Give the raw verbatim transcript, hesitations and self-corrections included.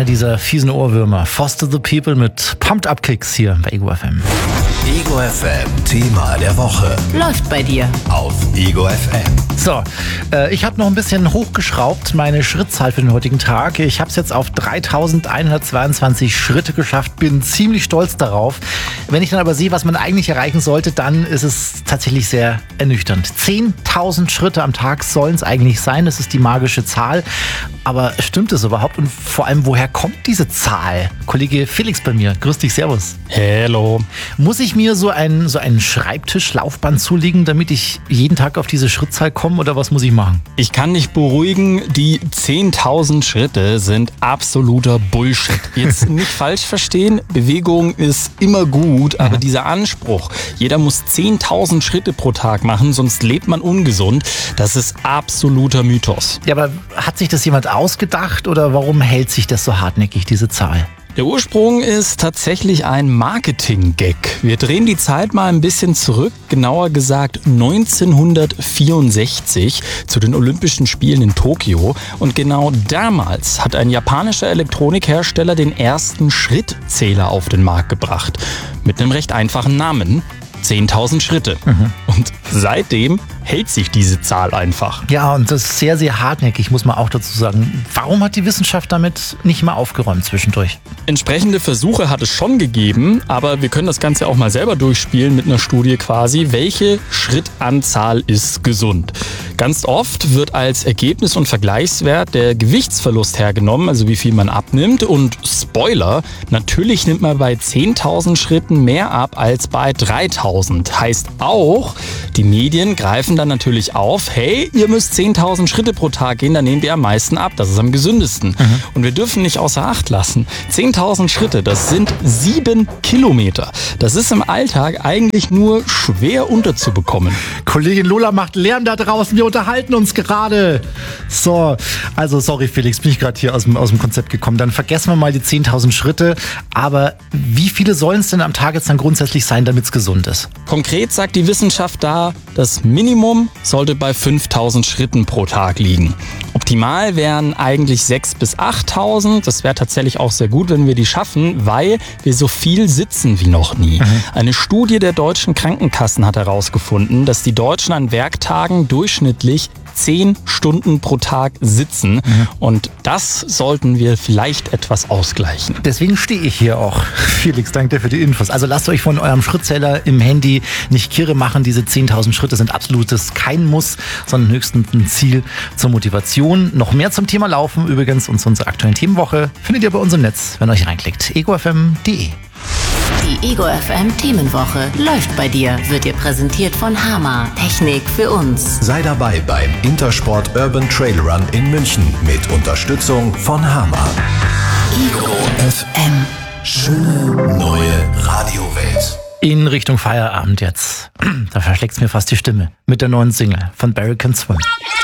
Einer dieser fiesen Ohrwürmer. Foster the People mit Pumped Up Kicks hier bei Ego F M. Ego F M, Thema der Woche. Läuft bei dir. Auf Ego F M. So, äh, ich habe noch ein bisschen hochgeschraubt, meine Schrittzahl für den heutigen Tag. Ich habe es jetzt auf dreitausendeinhundertzweiundzwanzig Schritte geschafft, bin ziemlich stolz darauf. Wenn ich dann aber sehe, was man eigentlich erreichen sollte, dann ist es tatsächlich sehr ernüchternd. zehntausend Schritte am Tag sollen es eigentlich sein, das ist die magische Zahl. Aber stimmt es überhaupt? Und vor allem, woher kommt diese Zahl? Kollege Felix bei mir, grüß dich, servus. Hello. Muss ich mir so ein so einen Schreibtischlaufband zulegen, damit ich jeden Tag auf diese Schrittzahl komme, oder was muss ich machen? Ich kann dich beruhigen, die zehntausend Schritte sind absoluter Bullshit. Jetzt nicht falsch verstehen, Bewegung ist immer gut, aber mhm. dieser Anspruch, jeder muss zehntausend Schritte pro Tag machen, sonst lebt man ungesund, das ist absoluter Mythos. Ja, aber hat sich das jemand ausgedacht oder warum hält sich das so hartnäckig, diese Zahl? Der Ursprung ist tatsächlich ein Marketing-Gag. Wir drehen die Zeit mal ein bisschen zurück, genauer gesagt neunzehnhundertvierundsechzig zu den Olympischen Spielen in Tokio. Und genau damals hat ein japanischer Elektronikhersteller den ersten Schrittzähler auf den Markt gebracht. Mit einem recht einfachen Namen. zehntausend Schritte. Mhm. Und seitdem hält sich diese Zahl einfach. Ja, und das ist sehr, sehr hartnäckig, muss man auch dazu sagen. Warum hat die Wissenschaft damit nicht mal aufgeräumt zwischendurch? Entsprechende Versuche hat es schon gegeben, aber wir können das Ganze auch mal selber durchspielen mit einer Studie quasi. Welche Schrittanzahl ist gesund? Ganz oft wird als Ergebnis und Vergleichswert der Gewichtsverlust hergenommen, also wie viel man abnimmt. Und Spoiler, natürlich nimmt man bei zehntausend Schritten mehr ab als bei dreitausend. Heißt auch, die Medien greifen dann natürlich auf, hey, ihr müsst zehntausend Schritte pro Tag gehen, dann nehmt ihr am meisten ab. Das ist am gesündesten. Mhm. Und wir dürfen nicht außer Acht lassen. zehntausend Schritte, das sind sieben Kilometer. Das ist im Alltag eigentlich nur schwer unterzubekommen. Kollegin Lola macht Lärm da draußen, wir unterhalten uns gerade. So, also sorry Felix, bin ich gerade hier aus dem, aus dem Konzept gekommen. Dann vergessen wir mal die zehntausend Schritte. Aber wie viele sollen es denn am Tag jetzt dann grundsätzlich sein, damit es gesund ist? Konkret sagt die Wissenschaft da, das Minimum sollte bei fünftausend Schritten pro Tag liegen. Optimal wären eigentlich sechstausend bis achttausend. Das wäre tatsächlich auch sehr gut, wenn wir die schaffen, weil wir so viel sitzen wie noch nie. Mhm. Eine Studie der deutschen Krankenkassen hat herausgefunden, dass die Deutschen an Werktagen durchschnittlich zehn Stunden pro Tag sitzen. Mhm. Und das sollten wir vielleicht etwas ausgleichen. Deswegen stehe ich hier auch. Felix, danke dir für die Infos. Also lasst euch von eurem Schrittzähler im Handy nicht kirre machen. Diese zehntausend Schritte sind absolutes kein Muss, sondern höchstens ein Ziel zur Motivation. Noch mehr zum Thema Laufen übrigens und zu unserer aktuellen Themenwoche findet ihr bei uns im Netz, wenn ihr euch reinklickt. ego f m punkt d e. Die Ego F M Themenwoche läuft bei dir, wird dir präsentiert von Hama. Technik für uns. Sei dabei beim Intersport Urban Trail Run in München mit Unterstützung von Hama. Ego F M. Schöne neue Radiowelt. In Richtung Feierabend jetzt. Da verschlägt's mir fast die Stimme mit der neuen Single von Barry Can Swim.